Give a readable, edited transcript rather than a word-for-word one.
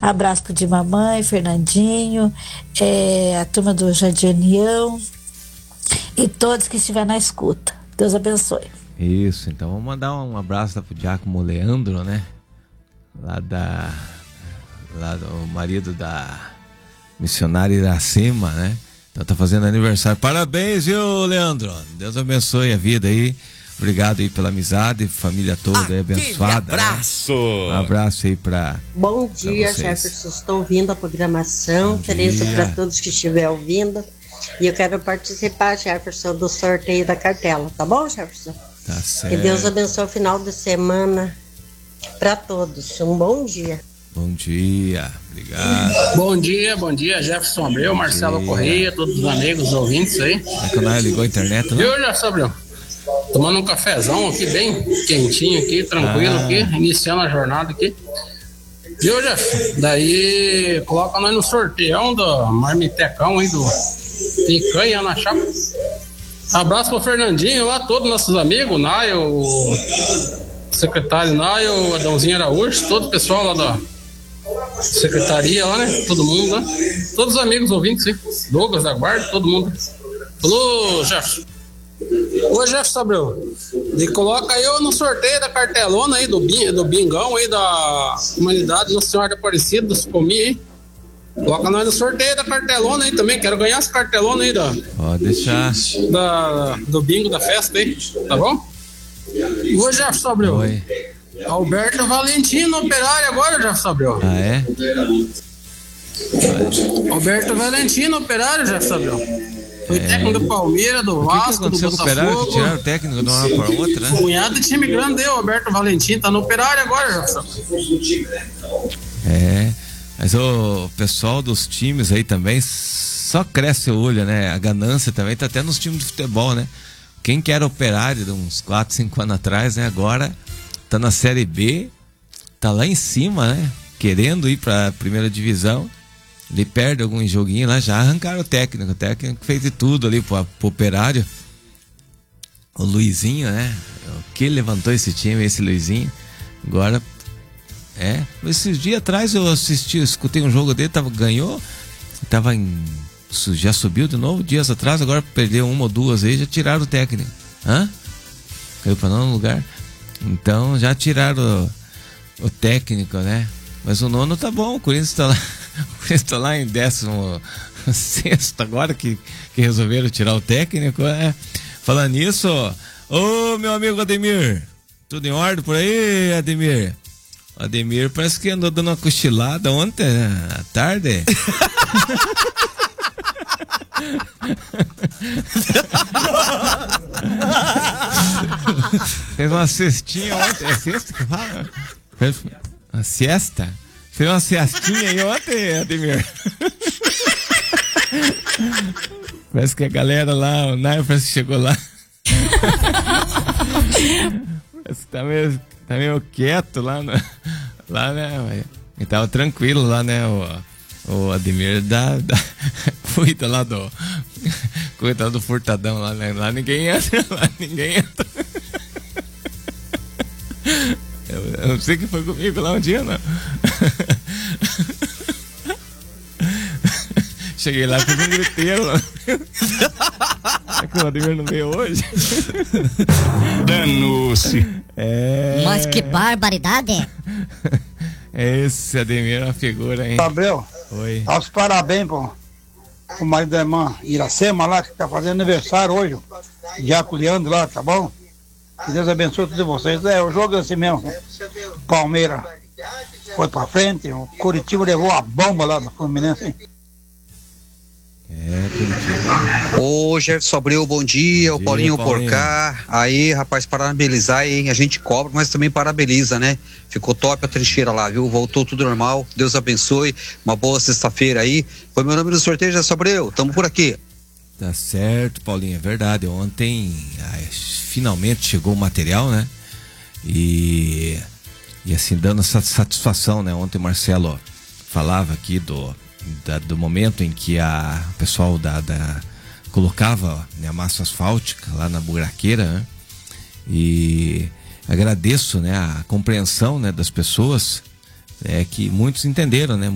Abraço pro de mamãe, Fernandinho, a turma do Jardim União e todos que estiver na escuta. Deus abençoe. Isso, então vamos mandar um abraço lá pro Giacomo Leandro, né? Lá do marido da missionária Iracema, né? Então tá fazendo aniversário. Parabéns, viu, Leandro? Deus abençoe a vida aí. Obrigado aí pela amizade, família toda aí abençoada. Abraço! Né? Um abraço aí pra. Bom dia, Jefferson. Estou ouvindo a programação. Tereza para todos que estiverem ouvindo. E eu quero participar, Jefferson, do sorteio da cartela. Tá bom, Jefferson? Tá certo. Que Deus abençoe o final de semana para todos. Um bom dia. Bom dia, obrigado. Bom dia, Jefferson Abreu, Marcelo Correia, todos os amigos, os ouvintes aí. É que não ligou a internet, né? Eu, Jefferson Abreu, tomando um cafezão aqui, bem quentinho aqui, tranquilo aqui, iniciando a jornada aqui. Viu, Jefferson? Daí coloca nós no sorteio do marmitecão aí do picanha na chapa. Abraço pro Fernandinho lá, todos nossos amigos, o Naio, o secretário Naio, o Adãozinho Araújo, todo o pessoal lá da secretaria lá, né? Todo mundo lá. Todos os amigos ouvintes, hein? Douglas da Guarda, todo mundo. Falou, Jefferson. Ô, Jefferson Abreu, e coloca eu no sorteio da cartelona aí, do bingão aí da comunidade Nossa Senhora Aparecida, dos Comi aí. Coloca nós no sorteio da cartelona aí também. Quero ganhar essa cartelona aí Pode deixar. do bingo da festa aí, tá bom? Ô, Jefferson Abreu. Oi. Alberto Valentino, operário agora, Jefferson Abreu. Ah, é? Alberto Valentino, operário, Jefferson Abreu. Foi técnico do Palmeiras, do Vasco, do Botafogo. Tiraram o técnico de uma hora para outra, né? Cunhado de time grande deu, Alberto Valentino. Tá no operário agora, Jefferson. Mas o pessoal dos times aí também só cresce o olho, né? A ganância também tá até nos times de futebol, né? Quem que era operário de uns 4, 5 anos atrás, né? Agora tá na Série B, tá lá em cima, né? Querendo ir pra primeira divisão. Ele perde algum joguinho lá, já arrancaram o técnico. O técnico fez de tudo ali pro operário. O Luizinho, né? Que levantou esse time, esse Luizinho. Agora, esses dias atrás eu escutei um jogo dele, ganhou, já subiu de novo, dias atrás, agora perdeu uma ou duas aí, já tiraram o técnico. Caiu pra nono lugar. Então já tiraram o técnico, né? Mas o nono tá bom, o Corinthians tá lá. O Corinthians tá lá em 16º agora que resolveram tirar o técnico, né? Falando nisso, ô meu amigo Ademir, tudo em ordem por aí, Ademir? O Ademir parece que andou dando uma cochilada ontem, né? À tarde. Fez uma cestinha ontem. É sexta que fala? Fez uma siesta? Fez uma siestinha aí ontem, Ademir. Parece que a galera lá, o Nair parece que chegou lá. Parece que tá meio quieto lá, né? Ele tava tranquilo lá, né? O Ademir cuida lá do furtadão lá, né? Lá ninguém entra. Eu não sei que foi comigo lá um dia, não. Cheguei lá, fiz um griteiro lá. É que o Ademir não veio hoje. Danou-se. Mas que barbaridade. Esse Ademir é uma figura, hein? Abreu, oi. Dá os parabéns pro marido da irmã Iracema lá, que tá fazendo aniversário hoje. Jaco Leandro lá, tá bom? Que Deus abençoe todos vocês. O jogo é assim mesmo. O Palmeiras foi pra frente, o Curitiba levou a bomba lá do Fluminense, hein? Curitiba. Ô, Jefferson Abreu, bom dia. O Paulinho Porcar. Aí, rapaz, parabenizar, hein? A gente cobra, mas também parabeniza, né? Ficou top a trincheira lá, viu? Voltou tudo normal. Deus abençoe. Uma boa sexta-feira aí. Foi meu nome no sorteio, Jefferson Abreu. Tamo por aqui. Tá certo, Paulinho, é verdade. Ontem finalmente chegou o material, né? E assim, dando essa satisfação, né? Ontem o Marcelo falava aqui do momento em que o pessoal colocava, né, a massa asfáltica lá na buraqueira, né? E agradeço, né, a compreensão, né, das pessoas, que muitos entenderam, né?